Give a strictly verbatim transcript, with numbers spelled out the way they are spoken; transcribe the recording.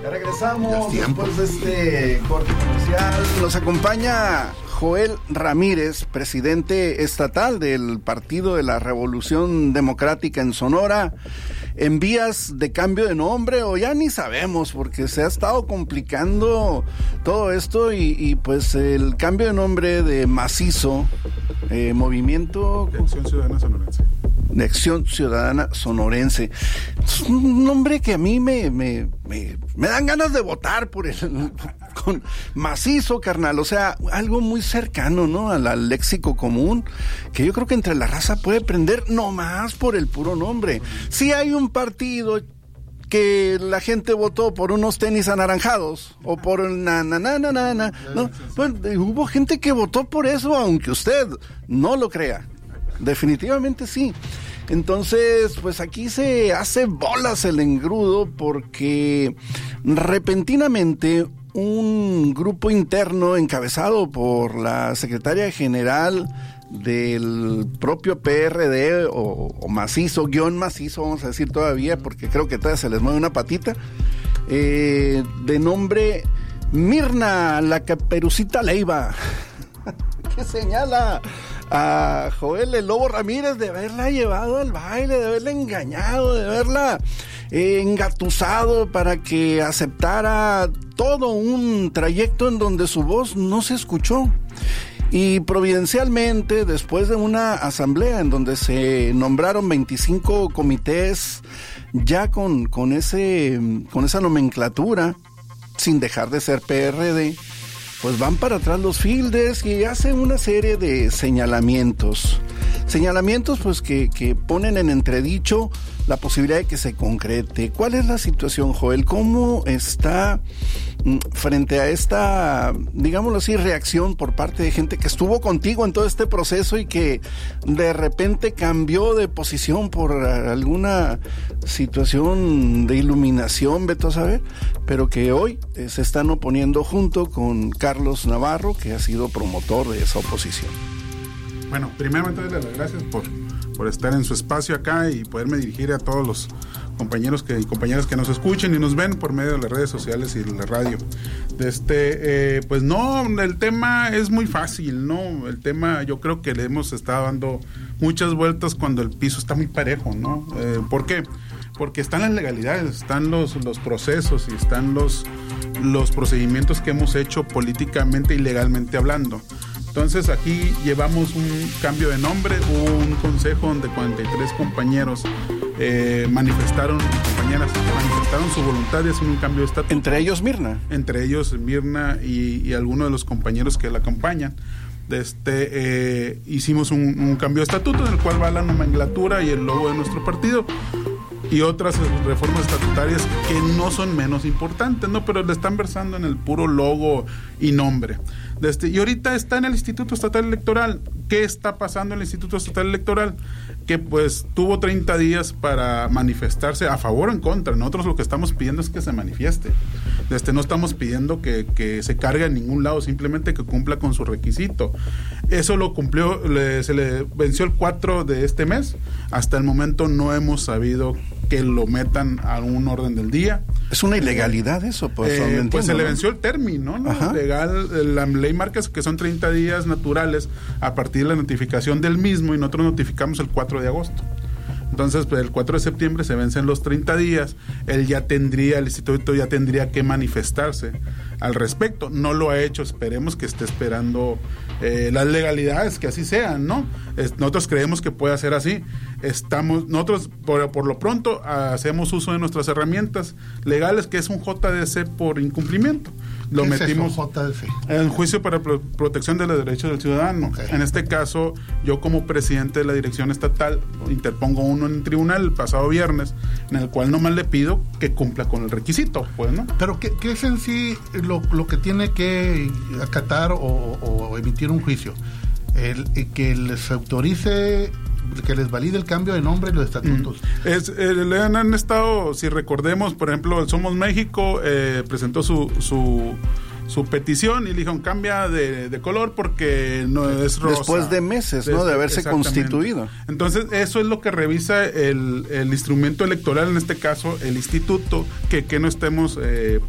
Ya regresamos después de este corte comercial. Nos acompaña Joel Ramírez, presidente estatal del Partido de la Revolución Democrática en Sonora, en vías de cambio de nombre, o ya ni sabemos, porque se ha estado complicando todo esto y, y pues el cambio de nombre de Macizo, eh, Movimiento de Acción Ciudadana Sonorense. de Acción Ciudadana Sonorense. Es un nombre que a mí me, me, me, me dan ganas de votar por el con Macizo, carnal. O sea, algo muy cercano, ¿no? Al, al léxico común, que yo creo que entre la raza puede prender nomás por el puro nombre. Si hay un partido que la gente votó por unos tenis anaranjados o por una na na na na na, ¿no? Pues, hubo gente que votó por eso, aunque usted no lo crea. Definitivamente sí. Entonces, pues aquí se hace bolas el engrudo porque repentinamente un grupo interno encabezado por la secretaria general del propio P R D o, o Macizo, guión Macizo, vamos a decir todavía, porque creo que todavía se les mueve una patita, eh, de nombre Mirna la Caperucita Leiva, que señala a Joel el Lobo Ramírez de haberla llevado al baile, de haberla engañado, de haberla eh, engatusado para que aceptara todo un trayecto en donde su voz no se escuchó. Y providencialmente, después de una asamblea en donde se nombraron veinticinco comités ya con, con, ese, con esa nomenclatura, sin dejar de ser P R D, pues van para atrás los fildes y hacen una serie de señalamientos. Señalamientos pues que, que ponen en entredicho la posibilidad de que se concrete. ¿Cuál es la situación, Joel? ¿Cómo está frente a esta, digámoslo así, reacción por parte de gente que estuvo contigo en todo este proceso y que de repente cambió de posición por alguna situación de iluminación, vete a saber, pero que hoy eh, se están oponiendo junto con Carlos Navarro, que ha sido promotor de esa oposición? Bueno, primeramente darle las gracias por, por estar en su espacio acá y poderme dirigir a todos los compañeros que, y compañeras que nos escuchen y nos ven por medio de las redes sociales y de la radio. Este, eh, pues no, el tema es muy fácil, ¿no? El tema yo creo que le hemos estado dando muchas vueltas cuando el piso está muy parejo, ¿no? Eh, ¿Por qué? Porque están las legalidades, están los, los procesos y están los, los procedimientos que hemos hecho políticamente y legalmente hablando. Entonces aquí llevamos un cambio de nombre, hubo un consejo donde cuarenta y tres compañeros eh, manifestaron, compañeras manifestaron su voluntad de hacer un cambio de estatuto. Entre ellos Mirna. Entre ellos Mirna y, y algunos de los compañeros que la acompañan. Este, eh, hicimos un, un cambio de estatuto en el cual va la nomenclatura y el logo de nuestro partido y otras reformas estatutarias que no son menos importantes, ¿no? Pero le están versando en el puro logo y nombre. Este, y ahorita está en el Instituto Estatal Electoral. ¿Qué está pasando en el Instituto Estatal Electoral? Que pues tuvo treinta días para manifestarse a favor o en contra. Nosotros lo que estamos pidiendo es que se manifieste. Este, no estamos pidiendo que, que se cargue a ningún lado, simplemente que cumpla con su requisito. Eso lo cumplió, le, se le venció el cuatro de este mes. Hasta el momento no hemos sabido que lo metan a un orden del día. ¿Es una ilegalidad eso? Pues, eh, entiendo, pues se le ¿no? venció el término, ¿no? Legal, la ley marca que son treinta días naturales a partir de la notificación del mismo y nosotros notificamos el cuatro de agosto. Entonces, pues, el cuatro de septiembre se vencen los treinta días, él ya tendría, el instituto ya tendría que manifestarse al respecto. No lo ha hecho, esperemos que esté esperando eh, las legalidades, que así sean, ¿no? Es, nosotros creemos que puede ser así. Estamos, nosotros por, por lo pronto hacemos uso de nuestras herramientas legales, que es un J D C por incumplimiento. Lo ¿Qué metimos es eso, J D C? en juicio para pro- protección de los derechos del ciudadano. Okay. En este caso, yo como presidente de la dirección estatal interpongo uno en el tribunal el pasado viernes, en el cual nomás le pido que cumpla con el requisito, pues, ¿no? Pero ¿qué, qué es en sí lo, lo que tiene que acatar o, o emitir un juicio? El, el que les autorice, que les valide el cambio de nombre y los estatutos. Mm. Es, eh, le han, han estado, si recordemos, por ejemplo, el Somos México eh, presentó su, su su petición y le dijeron cambia de, de color porque no es rosa. Después de meses, ¿no? De haberse constituido. Entonces, eso es lo que revisa el, el instrumento electoral, en este caso, el instituto, que, que no estemos... Eh,